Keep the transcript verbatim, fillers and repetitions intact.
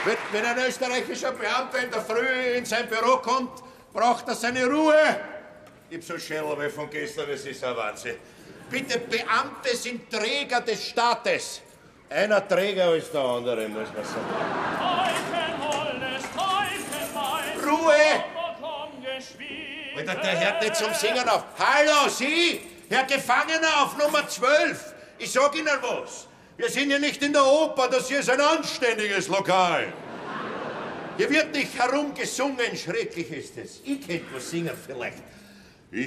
Wenn ein österreichischer Beamter in der Früh in sein Büro kommt, braucht er seine Ruhe. Ich hab so Schädel von gestern, das ist ein Wahnsinn. Bitte, Beamte sind Träger des Staates. Einer Träger als der andere, muss man sagen. Ruhe! Alter, der hört nicht zum Singen auf. Hallo, Sie, Herr Gefangener auf Nummer zwölf. Ich sag Ihnen was. Wir sind ja nicht in der Oper, das hier ist ein anständiges Lokal. Hier wird nicht herumgesungen, schrecklich ist es. Ich könnte was singen vielleicht.